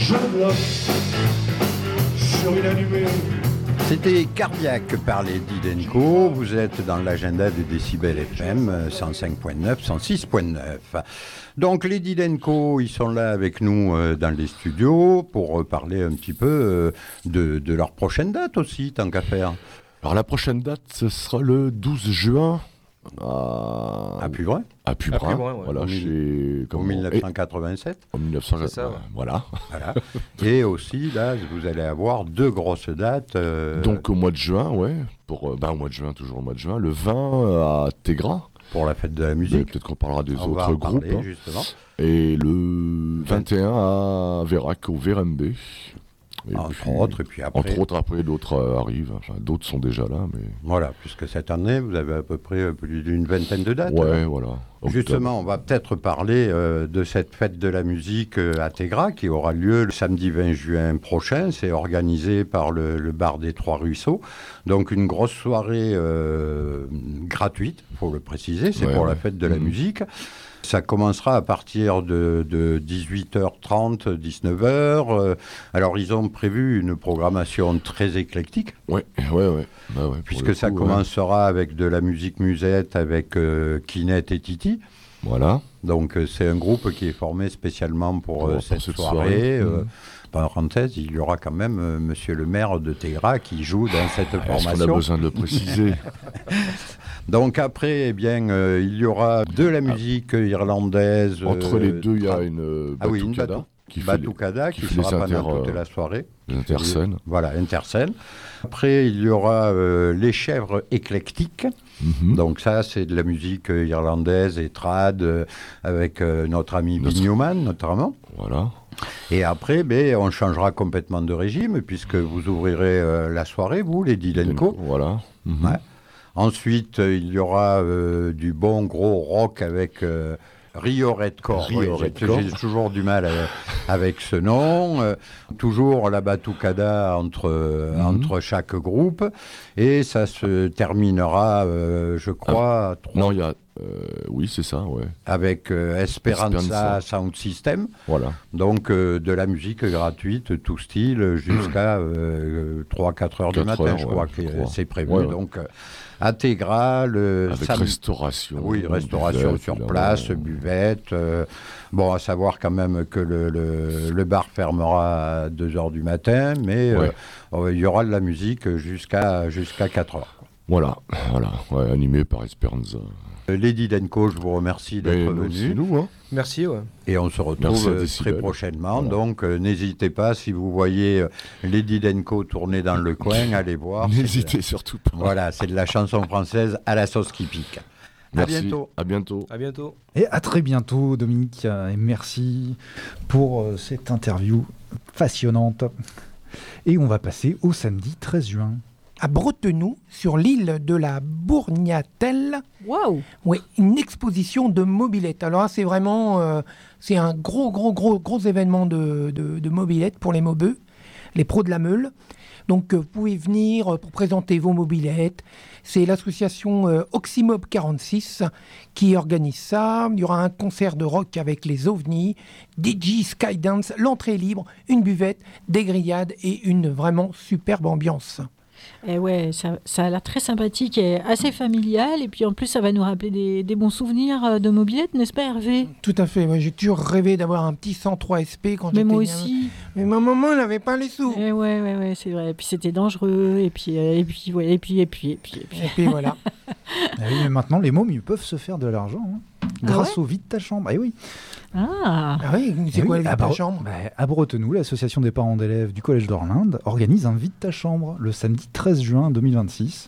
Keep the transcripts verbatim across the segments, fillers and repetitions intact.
Je bloque sur une allumée. C'était Cardiaque par les Didenco. Vous êtes dans l'agenda de Décibel F M cent cinq virgule neuf, cent six virgule neuf. Donc les Didenco, ils sont là avec nous euh, dans les studios pour euh, parler un petit peu euh, de, de leur prochaine date aussi, tant qu'à faire. Alors la prochaine date, ce sera le douze juin à, à Pugrin. À Pugrin, à Pugrin ouais. Voilà, en chez... En dix-neuf cent quatre-vingt-sept. En dix-neuf cent quatre-vingt-sept, ça, ouais. voilà. voilà. Et aussi, là, vous allez avoir deux grosses dates. Euh... Donc au mois de juin, ouais. Pour, euh, ben, au mois de juin, toujours au mois de juin. Le vingt à Tégra. Pour la fête de la Mais musique. peut-être qu'on parlera des On autres va en groupes. parler, hein. justement. Et le vingt et un à Vérac, au V R M B. Et entre puis, autres, et puis après... Entre autres, après, d'autres euh, arrivent. Enfin, d'autres sont déjà là, mais... Voilà, puisque cette année, vous avez à peu près plus d'une vingtaine de dates. Ouais, là. voilà. Octobre. Justement, on va peut-être parler euh, de cette fête de la musique euh, à Tégra, qui aura lieu le samedi vingt juin prochain. C'est organisé par le, le bar des Trois Ruisseaux. Donc, une grosse soirée euh, gratuite, il faut le préciser. C'est ouais, pour ouais. la fête de la mmh. musique. Ça commencera à partir de, de dix-huit heures trente, dix-neuf heures. Alors, ils ont prévu une programmation très éclectique. Ouais, ouais, ouais. Bah ouais puisque ça coup, commencera ouais. avec de la musique musette, avec euh, Kinette et Titi. Voilà. Donc, euh, c'est un groupe qui est formé spécialement pour, pour, euh, cette, pour cette soirée. soirée. Euh, mmh. Parenthèse, il y aura quand même euh, monsieur le maire de Tégra qui joue dans cette ah, formation. Est-ce qu'on a besoin de le préciser? Donc après, eh bien, euh, il y aura de la musique ah. irlandaise. Entre euh, les deux, il y a une euh, ah oui, une batou- qui fait Batucada qui, qui qui sera inter, pendant toute euh, la soirée. Les interscènes. Voilà, interscènes. Après, il y aura euh, les chèvres éclectiques. Mm-hmm. Donc ça, c'est de la musique euh, irlandaise et trad euh, avec euh, notre ami notre... Bill Newman, notamment. Voilà. Et après, ben, on changera complètement de régime puisque vous ouvrirez euh, la soirée, vous, les Didenco. Voilà. Mm-hmm. Ouais. Ensuite, euh, il y aura euh, du bon gros rock avec euh, Rio Redcore. Rio oui, Redcore. J'ai, j'ai toujours du mal euh, avec ce nom. Euh, toujours la batucada entre, euh, mm-hmm. entre chaque groupe. Et ça se terminera, euh, je crois... Ah. Trois... Non, il y a... Euh, oui, c'est ça, ouais. Avec euh, Esperanza, Esperanza Sound System. Voilà. Donc, euh, de la musique gratuite, tout style, jusqu'à euh, trois à quatre heures du matin, heures, je crois ouais, que je crois. C'est prévu. Ouais, ouais. Donc, euh, intégral. Avec sam... restauration. Oui, restauration buvette, sur place, ouais. buvette. Euh, bon, à savoir quand même que le, le, le bar fermera à deux heures du matin, mais ouais. euh, il y aura de la musique jusqu'à, jusqu'à quatre heures. Quoi. Voilà, voilà. Ouais, animé par Esperanza. Lady Denko, je vous remercie d'être venu. C'est nous, hein. Merci, ouais. Et on se retrouve euh, très prochainement. Voilà. Donc, euh, n'hésitez pas, si vous voyez euh, Lady Denko tourner dans le coin, allez voir. N'hésitez de... surtout pas. Voilà, c'est de la chanson française à la sauce qui pique. Merci. À bientôt. À bientôt. À bientôt. Et à très bientôt, Dominique. Et merci pour euh, cette interview passionnante. Et on va passer au samedi treize juin. À Bretenoux, sur l'île de la Bourgnatelle. Waouh! Oui, une exposition de mobylettes. Alors là, c'est vraiment, euh, c'est un gros, gros, gros, gros événement de, de, de mobylettes pour les mobeux, les pros de la meule. Donc, euh, vous pouvez venir pour présenter vos mobylettes. C'est l'association euh, Oxymob quarante-six qui organise ça. Il y aura un concert de rock avec les ovnis, D J Skydance, l'entrée est libre, une buvette, des grillades et une vraiment superbe ambiance. Et ouais, ça, ça a l'air très sympathique et assez familial. Et puis en plus, ça va nous rappeler des, des bons souvenirs de mobylettes, n'est-ce pas, Hervé? Tout à fait. Ouais, j'ai toujours rêvé d'avoir un petit cent trois S P quand Mais j'étais moi gamin. aussi. Mais ma maman, elle n'avait pas les sous. Et ouais, ouais, ouais, c'est vrai. Et puis c'était dangereux. Et puis, et puis, ouais, et puis, et puis, et puis, et puis. Et puis voilà. Ah oui, mais maintenant, les mômes, ils peuvent se faire de l'argent. Hein, grâce ah ouais au vide ta chambre. Eh oui. Ah. ah oui, c'est eh quoi oui, le vide ta chambre bah, À Bretenoux, l'association des parents d'élèves du Collège d'Orlinde organise un vide ta chambre le samedi treize juin deux mille vingt-six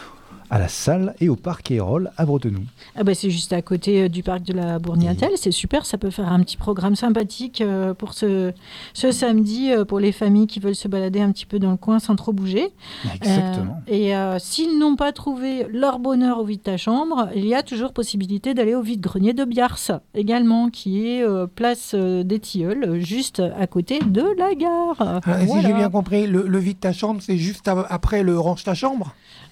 à la salle et au parc Hérol à Bretenoux. Ah bah c'est juste à côté euh, du parc de la Bourgnatelle, mmh. c'est super, ça peut faire un petit programme sympathique euh, pour ce, ce samedi euh, pour les familles qui veulent se balader un petit peu dans le coin sans trop bouger. Exactement. Euh, et euh, s'ils n'ont pas trouvé leur bonheur au vide ta chambre, il y a toujours possibilité d'aller au vide-grenier de Biars également, qui est euh, place euh, des Tilleuls, juste à côté de la gare. Ah, voilà. Si j'ai bien compris, le, le vide ta chambre, c'est juste à, après le range ta chambre.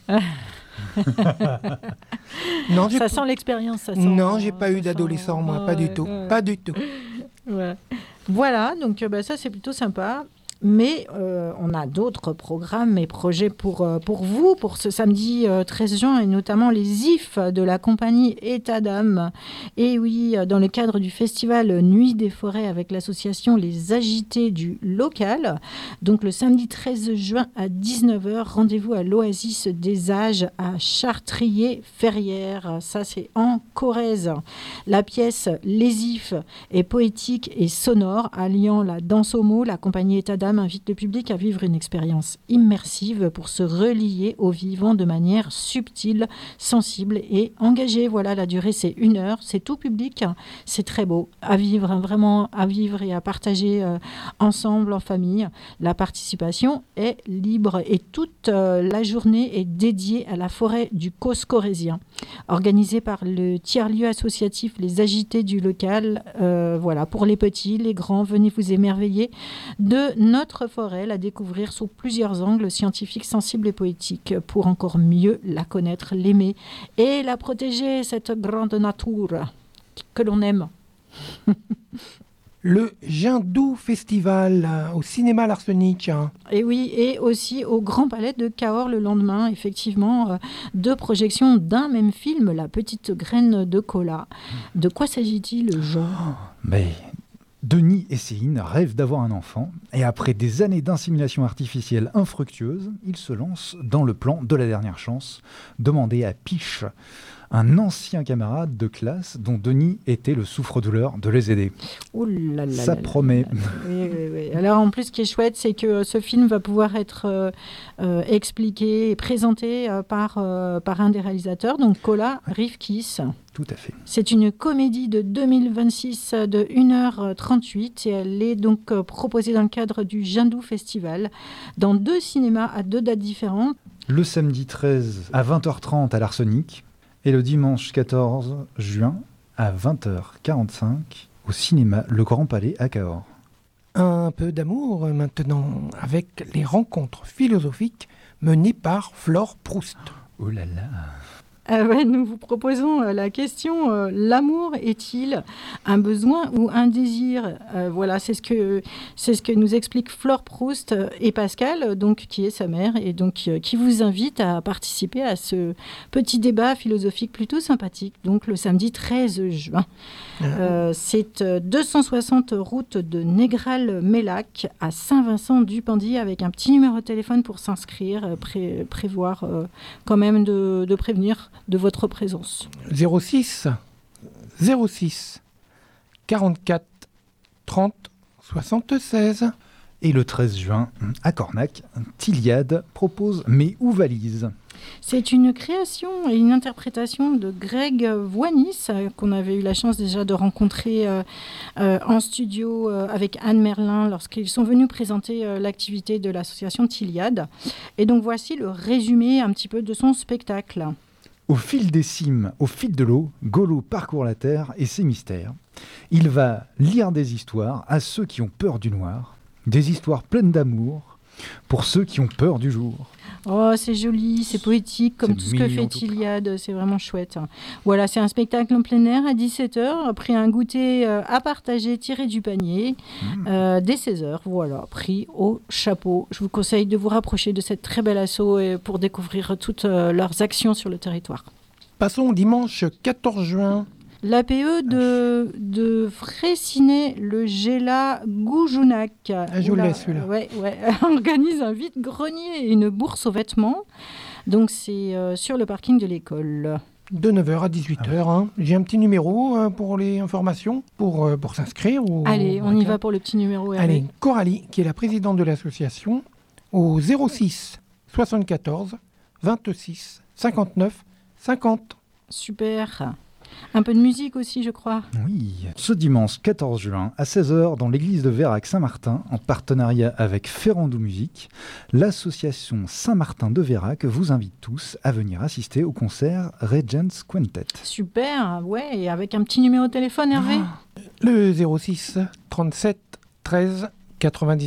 non, ça sent l'expérience. Ça sent, non, j'ai pas ça eu d'adolescent, sent... moi, ouais, pas du tout, ouais. pas du tout. Ouais. Voilà, donc euh, bah, ça c'est plutôt sympa. Mais euh, on a d'autres programmes et projets pour, euh, pour vous, pour ce samedi euh, treize juin, et notamment les I F de la compagnie État d'âme. Et oui, dans le cadre du festival Nuit des forêts avec l'association Les Agités du local. Donc le samedi treize juin à dix-neuf heures, rendez-vous à l'Oasis des Âges à Chartrier-Ferrières. Ça, c'est en Corrèze. La pièce Les I F est poétique et sonore, alliant la danse homo. La compagnie État d'âme invite le public à vivre une expérience immersive pour se relier au vivant de manière subtile, sensible et engagée. Voilà, la durée c'est une heure, c'est tout public, c'est très beau, à vivre, hein, vraiment à vivre et à partager euh, ensemble en famille. La participation est libre et toute euh, la journée est dédiée à la forêt du Causse corrézien, organisée par le tiers-lieu associatif Les Agités du local. Euh, voilà, pour les petits, les grands, venez vous émerveiller de notre forêt, la découvrir sous plusieurs angles scientifiques, sensibles et poétiques, pour encore mieux la connaître, l'aimer et la protéger, cette grande nature que l'on aime. Le Jindou Festival euh, au cinéma L'Arsenic. Hein. Et oui, et aussi au Grand Palais de Cahors le lendemain, effectivement, euh, deux projections d'un même film, La Petite Graine de Cola. De quoi s'agit-il, Jean ? Mais Denis et Céline rêvent d'avoir un enfant, et après des années d'insémination artificielle infructueuse, ils se lancent dans le plan de la dernière chance, demandé à Piche, un ancien camarade de classe dont Denis était le souffre-douleur, de les aider. Ouh là là Ça là promet. là là. Oui, oui, oui. Alors en plus, ce qui est chouette, c'est que ce film va pouvoir être euh, euh, expliqué et présenté euh, par, euh, par un des réalisateurs, donc Kola Rivkis. Tout à fait. C'est une comédie de deux mille vingt-six de une heure trente-huit et elle est donc euh, proposée dans le cadre du Jindou Festival dans deux cinémas à deux dates différentes. Le samedi treize à vingt heures trente à l'Arsenic et le dimanche quatorze juin à vingt heures quarante-cinq au cinéma Le Grand Palais à Cahors. Un peu d'amour maintenant avec les rencontres philosophiques menées par Flore Proust. Oh là là. Euh, ouais, nous vous proposons euh, la question euh, l'amour est-il un besoin ou un désir ? Euh, Voilà, c'est ce que c'est ce que nous explique Flore Proust euh, et Pascal, donc qui est sa mère, et donc euh, qui vous invite à participer à ce petit débat philosophique plutôt sympathique. Donc le samedi treize juin, euh, c'est euh, deux cent soixante route de Négral-Mélac à Saint-Vincent-du-Pendy, avec un petit numéro de téléphone pour s'inscrire, euh, pré- prévoir euh, quand même de, de prévenir de votre présence. zéro six zéro six quarante-quatre trente soixante-seize. Et le treize juin, à Cornac, Tiliade propose « Mais où valise ?» C'est une création et une interprétation de Greg Voinis, euh, qu'on avait eu la chance déjà de rencontrer euh, euh, en studio euh, avec Anne Merlin lorsqu'ils sont venus présenter euh, l'activité de l'association Tiliade. Et donc voici le résumé un petit peu de son spectacle. Au fil des cimes, au fil de l'eau, Golo parcourt la terre et ses mystères. Il va lire des histoires à ceux qui ont peur du noir, des histoires pleines d'amour pour ceux qui ont peur du jour. Oh, c'est joli, c'est poétique, comme C'est tout ce que mignon, fait tout Tiliade, c'est vraiment chouette. Voilà, c'est un spectacle en plein air à dix-sept heures, après un goûter euh, à partager tiré du panier, Mmh. euh, dès seize heures, voilà, pris au chapeau. Je vous conseille de vous rapprocher de cette très belle asso et pour découvrir toutes euh, leurs actions sur le territoire. Passons au dimanche quatorze juin. L'A P E de, de Fraissinet-le-Géla Goujounac Ah, je Oula, l'ai, celui-là. ouais, ouais, organise un vide-grenier et une bourse aux vêtements. Donc c'est euh, sur le parking de l'école. De neuf heures à dix-huit heures. Hein. J'ai un petit numéro euh, pour les informations, pour, euh, pour s'inscrire. Ou... Allez, on y va pour le petit numéro. Hervé. Allez, Coralie, qui est la présidente de l'association, au zéro six soixante-quatorze vingt-six cinquante-neuf cinquante. Super. Un peu de musique aussi, je crois. Oui, ce dimanche quatorze juin à seize heures dans l'église de Vérac-Saint-Martin, en partenariat avec Ferrandou Musique, l'association Saint-Martin de Vérac vous invite tous à venir assister au concert Regents Quintet. Super, ouais, et avec un petit numéro de téléphone, Hervé. Le zéro six trente-sept treize quatre-vingt-dix-neuf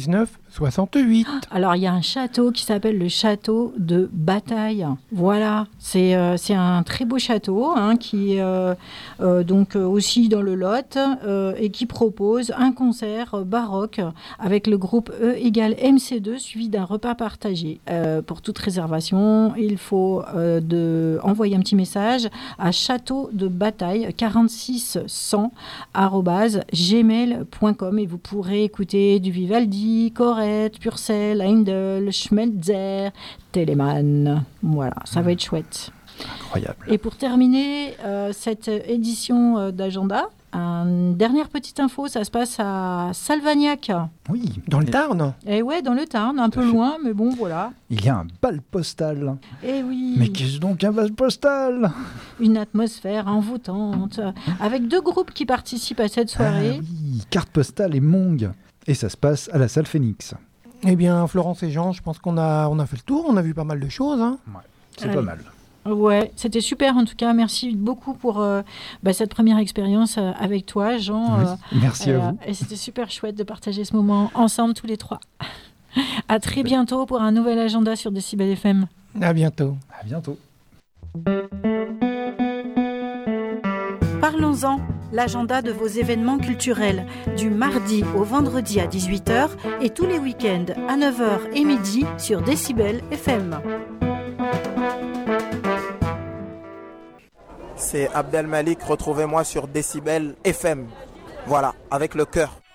soixante-huit. Alors, il y a un château qui s'appelle le château de Bataille. Voilà, c'est euh, c'est un très beau château hein, qui est euh, euh, donc euh, aussi dans le Lot euh, et qui propose un concert euh, baroque avec le groupe E égale M C deux suivi d'un repas partagé. Euh, pour toute réservation, il faut euh, de envoyer un petit message à château de bataille quarante-six cent arobase gmail point com et vous pourrez écouter du Vivaldi, Corrèze, Purcell, Handel, Schmelzer, Telemann. Voilà, ça va être chouette. Incroyable. Et pour terminer euh, cette édition euh, d'agenda, une dernière petite info, ça se passe à Salvagnac. Oui. Dans le Tarn. Et ouais, dans le Tarn, un peu fait. loin, mais bon, voilà. Il y a un bal postal. Et oui. Mais qu'est-ce donc un bal postal? Une atmosphère envoûtante, avec deux groupes qui participent à cette soirée. Ah oui, carte postale et Mong. Et ça se passe à la salle Phoenix. Eh bien, Florence et Jean, je pense qu'on a, on a fait le tour, on a vu pas mal de choses. Hein. Ouais, c'est Allez. pas mal. Ouais, c'était super en tout cas. Merci beaucoup pour euh, bah, cette première expérience euh, avec toi, Jean. Oui, Euh, merci et, à euh, vous. et c'était super chouette de partager ce moment ensemble tous les trois. À très bientôt pour un nouvel agenda sur Décibel F M. À bientôt. À bientôt. Parlons-en, l'agenda de vos événements culturels, du mardi au vendredi à dix-huit heures et tous les week-ends à neuf heures et midi sur Décibel F M. C'est Abdel Malik, retrouvez-moi sur Décibel F M. Voilà, avec le cœur.